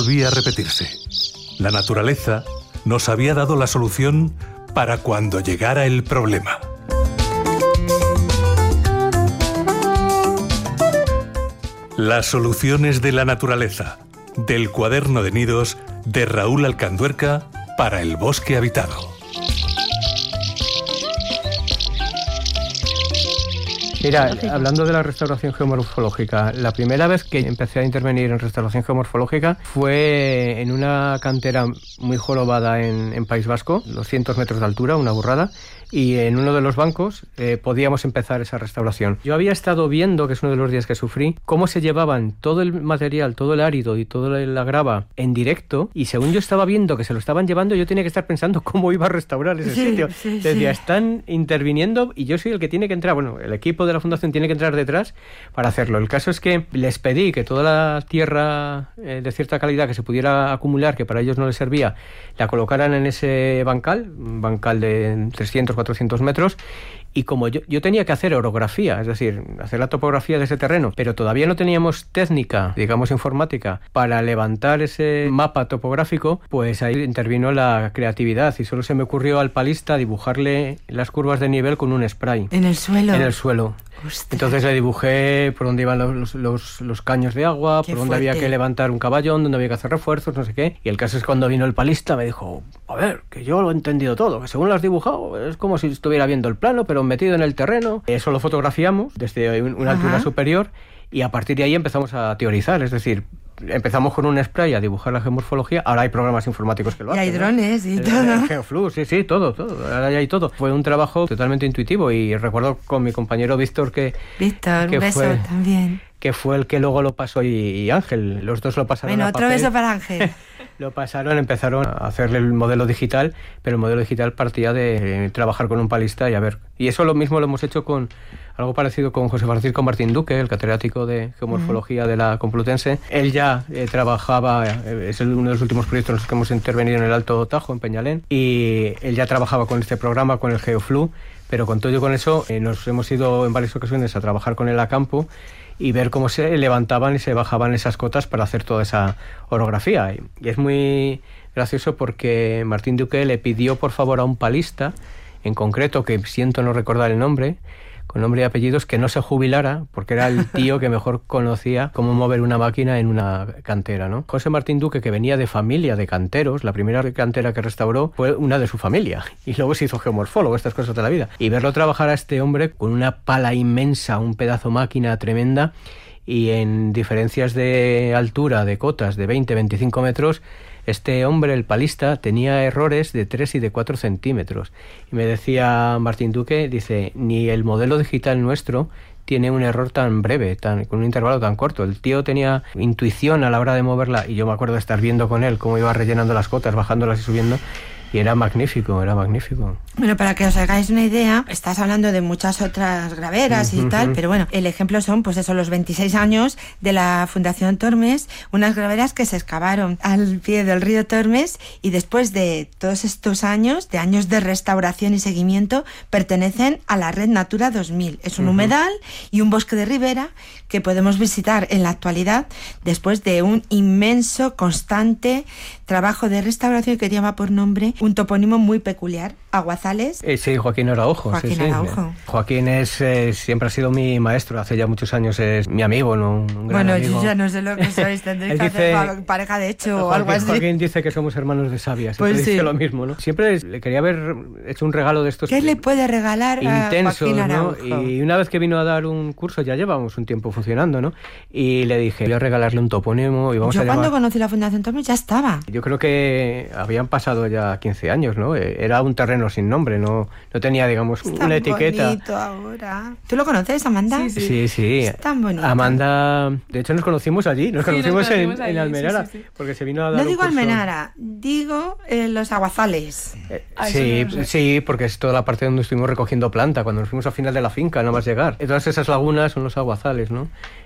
volvía a repetirse. La naturaleza nos había dado la solución para cuando llegara el problema. Las soluciones de la naturaleza, del Cuaderno de Nidos de Raúl Alcanduerca para el bosque habitado. Mira, hablando de la restauración geomorfológica, la primera vez que empecé a intervenir en restauración geomorfológica fue en una cantera muy jorobada en País Vasco, 200 metros de altura, una burrada, y en uno de los bancos podíamos empezar esa restauración. Yo había estado viendo, que es uno de los días que sufrí, cómo se llevaban todo el material, todo el árido y toda la grava en directo, y según yo estaba viendo que se lo estaban llevando, yo tenía que estar pensando cómo iba a restaurar ese sitio. Decía, están interviniendo y yo soy el que tiene que entrar, bueno, el equipo de la fundación tiene que entrar detrás para hacerlo. El caso es que les pedí que toda la tierra de cierta calidad que se pudiera acumular, que para ellos no les servía, la colocaran en ese bancal, un bancal de 300, 400 metros, y como yo tenía que hacer orografía, es decir, hacer la topografía de ese terreno, pero todavía no teníamos técnica, digamos informática, para levantar ese mapa topográfico, pues ahí intervino la creatividad y solo se me ocurrió al palista dibujarle las curvas de nivel con un spray. ¿En el suelo? En el suelo. Ostras. Entonces le dibujé por dónde iban los caños de agua, por dónde había que levantar un caballón, dónde había que hacer refuerzos, no sé qué. Y el caso es que cuando vino el palista me dijo, a ver, que yo lo he entendido todo, que según lo has dibujado es como si estuviera viendo el plano, pero metido en el terreno. Eso lo fotografiamos desde una altura superior y a partir de ahí empezamos a teorizar, es decir, empezamos con un spray a dibujar la geomorfología. Ahora hay programas informáticos que lo hacen. Y hay drones, ¿no? Y todo. Geoflux, sí, todo. Ahora ya hay todo. Fue un trabajo totalmente intuitivo y recuerdo con mi compañero Víctor que un beso también. Que fue el que luego lo pasó y Ángel. Los dos lo pasaron a papel. Bueno, otro beso para Ángel. Lo pasaron, empezaron a hacerle el modelo digital, pero el modelo digital partía de trabajar con un palista y a ver. Y eso lo mismo lo hemos hecho con algo parecido con José Francisco Martín Duque, el catedrático de geomorfología de la Complutense. Él ya trabajaba, es uno de los últimos proyectos en los que hemos intervenido en el Alto Tajo, en Peñalén, y él ya trabajaba con este programa, con el Geoflux, pero con todo y con eso nos hemos ido en varias ocasiones a trabajar con él a campo y ver cómo se levantaban y se bajaban esas cotas para hacer toda esa orografía. Y es muy gracioso porque Martín Duque le pidió por favor a un palista, en concreto, que siento no recordar el nombre, con nombre y apellidos, que no se jubilara, porque era el tío que mejor conocía cómo mover una máquina en una cantera, ¿no? José Martín Duque, que venía de familia de canteros, la primera cantera que restauró fue una de su familia, y luego se hizo geomorfólogo, estas cosas de la vida. Y verlo trabajar a este hombre con una pala inmensa, un pedazo máquina tremenda, y en diferencias de altura, de cotas, de 20, 25 metros, este hombre, el palista, tenía errores de 3 y de 4 centímetros. Y me decía Martín Duque, dice, ni el modelo digital nuestro tiene un error tan breve, con un intervalo tan corto. El tío tenía intuición a la hora de moverla, y yo me acuerdo de estar viendo con él cómo iba rellenando las cotas, bajándolas y subiendo, y era magnífico, era magnífico. Bueno, para que os hagáis una idea, estás hablando de muchas otras graveras y tal, pero bueno, el ejemplo son, pues eso, los 26 años de la Fundación Tormes, unas graveras que se excavaron al pie del río Tormes y después de todos estos años, de años de restauración y seguimiento, pertenecen a la Red Natura 2000. Es un humedal y un bosque de ribera que podemos visitar en la actualidad después de un inmenso, constante trabajo de restauración que lleva por nombre un topónimo muy peculiar, Aguazales. Sí, Joaquín Araujo. Joaquín Araujo. Joaquín siempre ha sido mi maestro, hace ya muchos años es mi amigo, ¿no? Un gran amigo. Yo ya no sé lo que sois, tendréis que hacer pareja de hecho o algo así. Joaquín dice que somos hermanos de savia, siempre pues dice lo mismo, ¿no? Siempre le quería haber hecho un regalo de estos. ¿Qué le puede regalar intensos, a Joaquín Araujo? ¿no? Y una vez que vino a dar un curso, ya llevamos un tiempo funcionando, ¿no? Y le dije, voy a regalarle un topónimo y vamos a llamar... Yo cuando conocí la Fundación Tormes ya estaba. Yo creo que habían pasado ya 15 años, ¿no? Era un terreno sin nombre, no tenía, digamos, una etiqueta. Es tan bonito ahora. ¿Tú lo conoces, Amanda? Sí. Es tan bonito. Amanda, de hecho nos conocimos allí, nos conocimos en Almenara, sí. Porque se vino a dar no digo un curso. Almenara, digo los Aguazales. Sí, porque es toda la parte donde estuvimos recogiendo planta, cuando nos fuimos al final de la finca, no más llegar. Todas esas lagunas son los Aguazales, ¿no?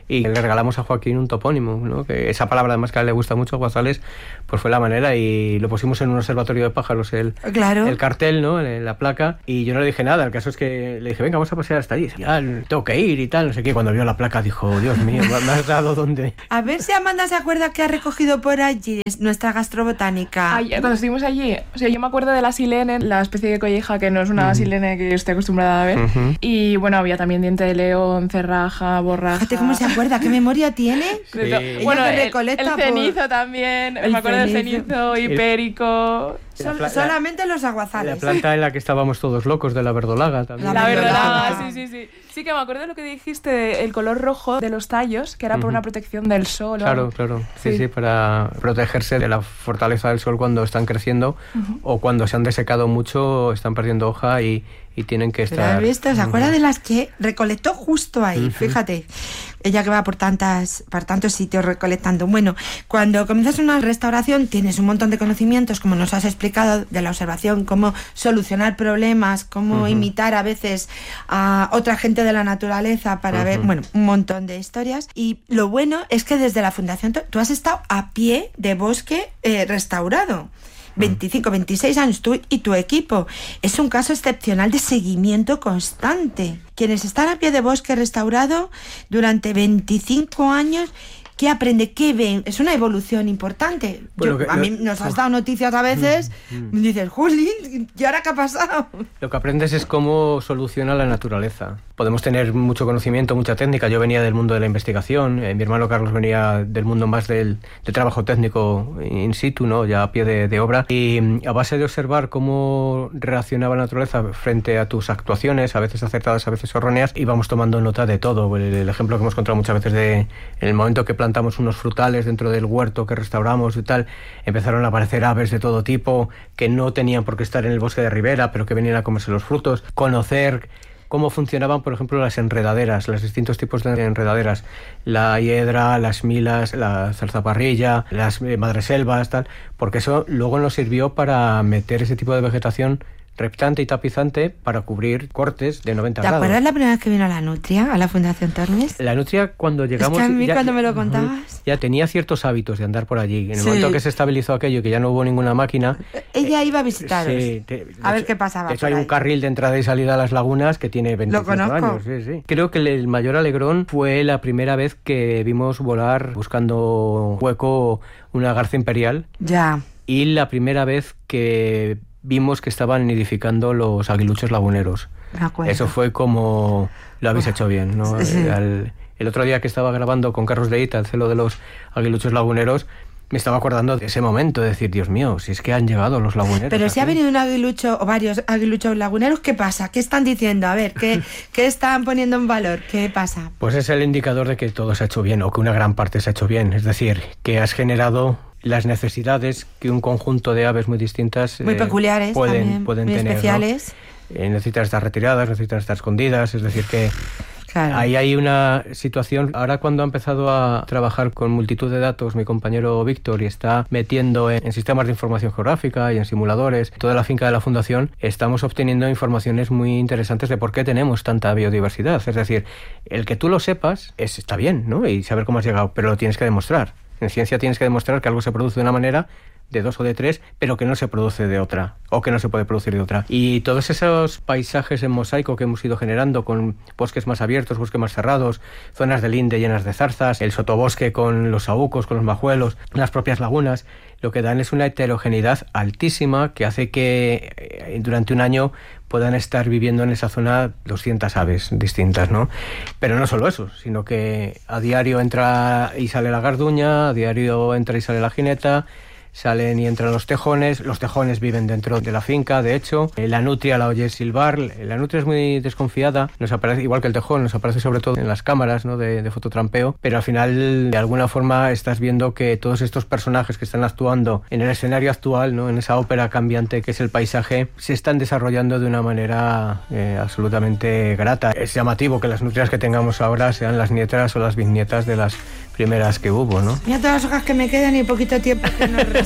y le regalamos a Joaquín un topónimo, ¿no? Que esa palabra además que a él le gusta mucho, Guazales, pues fue la manera, y lo pusimos en un observatorio de pájaros, el cartel, ¿no? La placa, y yo no le dije nada. El caso es que le dije, venga, vamos a pasear hasta allí. Ya, tengo que ir y tal, no sé qué. Cuando vio la placa dijo, Dios mío, me has dado donde... A ver si Amanda se acuerda que ha recogido por allí nuestra gastrobotánica. Ay, cuando estuvimos allí, o sea, yo me acuerdo de la silene, la especie de colleja que no es una silene que yo estoy acostumbrada a ver. Y bueno, había también diente de león, cerraja, borraja. Fíjate cómo se acuerda, ¿qué memoria tiene? Sí. Bueno, el cenizo también, me acuerdo del cenizo, hipérico... solamente los aguazales. La planta en la que estábamos todos locos, de la verdolaga también. La verdolaga, sí. Sí, que me acuerdo de lo que dijiste, el color rojo de los tallos, que era por una protección del sol. Claro. Sí, para protegerse de la fortaleza del sol cuando están creciendo o cuando se han desecado mucho, están perdiendo hoja y tienen que estar... ¿Pero has visto? ¿Se acuerda de las que recolectó justo ahí? Fíjate, ella que va por tantos sitios recolectando. Bueno, cuando comienzas una restauración tienes un montón de conocimientos, como nos has explicado, de la observación, cómo solucionar problemas, cómo imitar a veces a otra gente de la naturaleza para ver, bueno, un montón de historias. Y lo bueno es que desde la Fundación tú has estado a pie de bosque restaurado. 25, 26 años, tú y tu equipo. Es un caso excepcional de seguimiento constante. Quienes están a pie de bosque restaurado durante 25 años, ¿qué aprende? ¿Qué ven? Es una evolución importante. Bueno, a mí nos has dado noticias a veces, me dices, Juli, ¿y ahora qué ha pasado? Lo que aprendes es cómo soluciona la naturaleza. Podemos tener mucho conocimiento, mucha técnica. Yo venía del mundo de la investigación, mi hermano Carlos venía del mundo más del trabajo técnico in situ, ¿no? Ya a pie de obra. Y a base de observar cómo reaccionaba la naturaleza frente a tus actuaciones, a veces acertadas, a veces erróneas, íbamos tomando nota de todo. El ejemplo que hemos encontrado muchas veces en el momento que plantamos unos frutales dentro del huerto que restauramos y tal, empezaron a aparecer aves de todo tipo que no tenían por qué estar en el bosque de ribera, pero que venían a comerse los frutos. Conocer cómo funcionaban, por ejemplo, las enredaderas, los distintos tipos de enredaderas, la hiedra, las milas, la zarzaparrilla, las madreselvas, tal, porque eso luego nos sirvió para meter ese tipo de vegetación reptante y tapizante para cubrir cortes de 90 grados. ¿Te acuerdas la primera vez que vino la nutria a la Fundación Tormes? La nutria, cuando llegamos... Es que a mí cuando me lo contabas... Ya tenía ciertos hábitos de andar por allí. En el momento que se estabilizó aquello y que ya no hubo ninguna máquina... Ella iba a visitaros, a ver qué pasaba. De hecho, hay un carril de entrada y salida a las lagunas que tiene 25 años. Sí. Creo que el mayor alegrón fue la primera vez que vimos volar buscando hueco una garza imperial. Ya. Y la primera vez que vimos que estaban nidificando los aguiluchos laguneros. Me acuerdo. Eso fue como... Lo habéis hecho bien, ¿no? Sí. El otro día que estaba grabando con Carlos de Ita el celo de los aguiluchos laguneros, me estaba acordando de ese momento, de decir, Dios mío, si es que han llegado los laguneros. Pero si ha venido un aguilucho o varios aguiluchos laguneros, ¿qué pasa? ¿Qué están diciendo? A ver, ¿qué están poniendo en valor? ¿Qué pasa? Pues es el indicador de que todo se ha hecho bien, o que una gran parte se ha hecho bien. Es decir, que has generado las necesidades que un conjunto de aves muy distintas muy peculiares pueden muy tener, especiales, ¿no? Necesitan estar retiradas, necesitan estar escondidas, es decir que claro. Ahí hay una situación. Ahora, cuando ha empezado a trabajar con multitud de datos mi compañero Víctor y está metiendo en sistemas de información geográfica y en simuladores toda la finca de la Fundación, estamos obteniendo informaciones muy interesantes de por qué tenemos tanta biodiversidad. Es decir, el que tú lo sepas está bien, ¿no? Y saber cómo has llegado, pero lo tienes que demostrar. En ciencia tienes que demostrar que algo se produce de una manera, de dos o de tres, pero que no se produce de otra, o que no se puede producir de otra. Y todos esos paisajes en mosaico que hemos ido generando, con bosques más abiertos, bosques más cerrados, zonas de linde llenas de zarzas, el sotobosque con los saúcos, con los majuelos, las propias lagunas, lo que dan es una heterogeneidad altísima que hace que durante un año puedan estar viviendo en esa zona 200 aves distintas, ¿no? Pero no solo eso, sino que a diario entra y sale la garduña, a diario entra y sale la jineta, salen y entran los tejones viven dentro de la finca, de hecho. La nutria la oyes silbar, la nutria es muy desconfiada, nos aparece, igual que el tejón, nos aparece sobre todo en las cámaras, ¿no? de fototrampeo, pero al final de alguna forma estás viendo que todos estos personajes que están actuando en el escenario actual, ¿no? En esa ópera cambiante que es el paisaje, se están desarrollando de una manera absolutamente grata. Es llamativo que las nutrias que tengamos ahora sean las nietas o las bisnietas de las primeras que hubo, ¿no? Mira todas las hojas que me quedan y poquito tiempo que nos resta.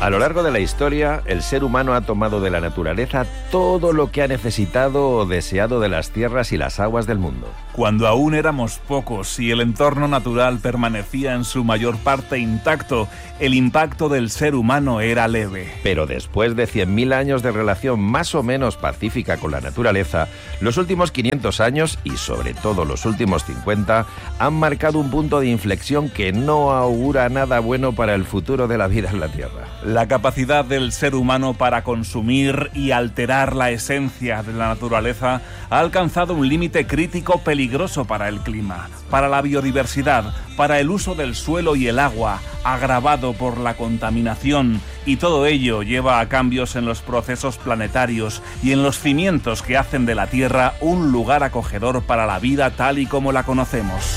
A lo largo de la historia, el ser humano ha tomado de la naturaleza todo lo que ha necesitado o deseado de las tierras y las aguas del mundo. Cuando aún éramos pocos y el entorno natural permanecía en su mayor parte intacto, el impacto del ser humano era leve. Pero después de 100.000 años de relación más o menos pacífica con la naturaleza, los últimos 500 años y sobre todo los últimos 50 han marcado un punto de inflexión que no augura nada bueno para el futuro de la vida en la Tierra. La capacidad del ser humano para consumir y alterar la esencia de la naturaleza ha alcanzado un límite crítico peligroso para el clima, para la biodiversidad, para el uso del suelo y el agua, agravado por la contaminación, y todo ello lleva a cambios en los procesos planetarios y en los cimientos que hacen de la Tierra un lugar acogedor para la vida tal y como la conocemos.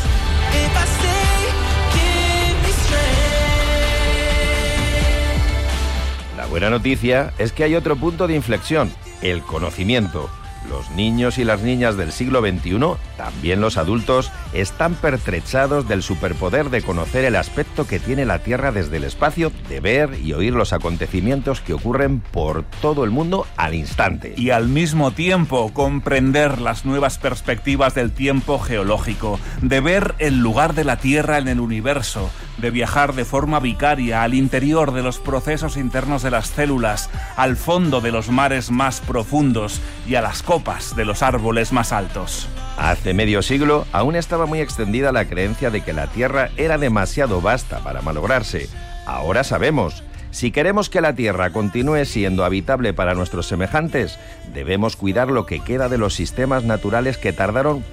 La buena noticia es que hay otro punto de inflexión, el conocimiento. Los niños y las niñas del siglo XXI, también los adultos, están pertrechados del superpoder de conocer el aspecto que tiene la Tierra desde el espacio, de ver y oír los acontecimientos que ocurren por todo el mundo al instante. Y al mismo tiempo comprender las nuevas perspectivas del tiempo geológico, de ver el lugar de la Tierra en el universo, de viajar de forma vicaria al interior de los procesos internos de las células, al fondo de los mares más profundos y a las copas de los árboles más altos. Hace medio siglo aún estaba muy extendida la creencia de que la Tierra era demasiado vasta para malograrse. Ahora sabemos, si queremos que la Tierra continúe siendo habitable para nuestros semejantes, debemos cuidar lo que queda de los sistemas naturales que tardaron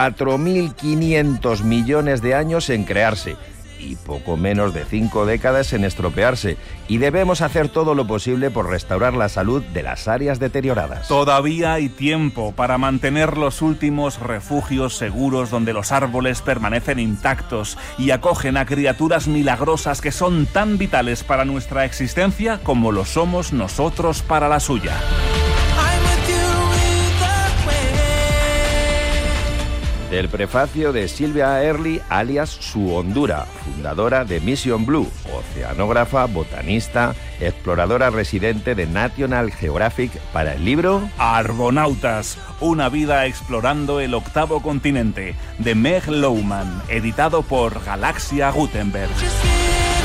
4.500 millones de años en crearse y poco menos de 5 décadas en estropearse, y debemos hacer todo lo posible por restaurar la salud de las áreas deterioradas. Todavía hay tiempo para mantener los últimos refugios seguros donde los árboles permanecen intactos y acogen a criaturas milagrosas que son tan vitales para nuestra existencia como lo somos nosotros para la suya. Del prefacio de Sylvia Early, alias Su Hondura, fundadora de Mission Blue, oceanógrafa, botanista, exploradora residente de National Geographic, para el libro Arbonautas, una vida explorando el octavo continente, de Meg Lowman, editado por Galaxia Gutenberg.